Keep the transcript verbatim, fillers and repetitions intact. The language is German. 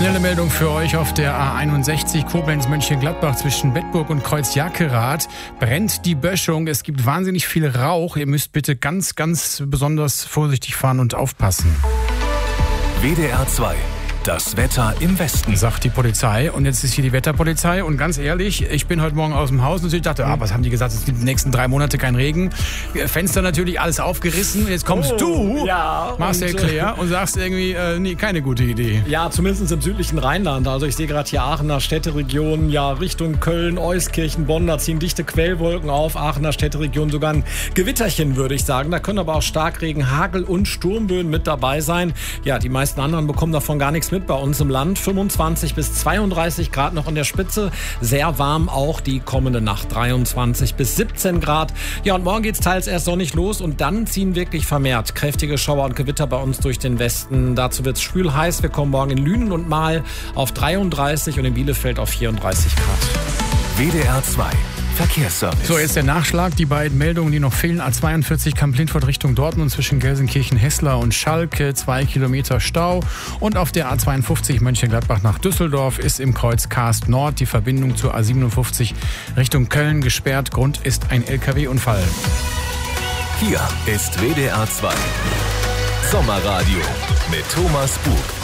Schnelle Meldung für euch auf der A einundsechzig Koblenz-Mönchengladbach zwischen Bedburg und Kreuz-Jakerath. Brennt die Böschung, es gibt wahnsinnig viel Rauch. Ihr müsst bitte ganz, ganz besonders vorsichtig fahren und aufpassen. W D R zwei. Das Wetter im Westen, sagt die Polizei. Und jetzt ist hier die Wetterpolizei. Und ganz ehrlich, ich bin heute Morgen aus dem Haus und ich dachte, ah, was haben die gesagt? Es gibt die nächsten drei Monate kein Regen. Fenster natürlich alles aufgerissen. Jetzt kommst oh, du, ja, Marcel Claire, und sagst irgendwie, äh, nee, keine gute Idee. Ja, zumindest im südlichen Rheinland. Also ich sehe gerade hier Aachener Städteregion, ja, Richtung Köln, Euskirchen, Bonn, da ziehen dichte Quellwolken auf. Aachener Städteregion sogar ein Gewitterchen, würde ich sagen. Da können aber auch Starkregen, Hagel und Sturmböen mit dabei sein. Ja, die meisten anderen bekommen davon gar nichts mit bei uns im Land. fünfundzwanzig bis zweiunddreißig Grad noch in der Spitze. Sehr warm auch die kommende Nacht. dreiundzwanzig bis siebzehn Grad. Ja, und morgen geht's teils erst sonnig los und dann ziehen wirklich vermehrt kräftige Schauer und Gewitter bei uns durch den Westen. Dazu wird's schwül heiß. Wir kommen morgen in Lünen und Mahl auf dreiunddreißig und in Bielefeld auf vierunddreißig Grad. W D R zwei. Verkehrsservice. So, jetzt der Nachschlag. Die beiden Meldungen, die noch fehlen. A zweiundvierzig Kamp-Lindfort Richtung Dortmund zwischen Gelsenkirchen-Hessler und Schalke. Zwei Kilometer Stau. Und auf der A zweiundfünfzig Mönchengladbach nach Düsseldorf ist im Kreuz Karst Nord die Verbindung zur A siebenundfünfzig Richtung Köln gesperrt. Grund ist ein L K W-Unfall. Hier ist W D R zwei. Sommerradio mit Thomas Bug.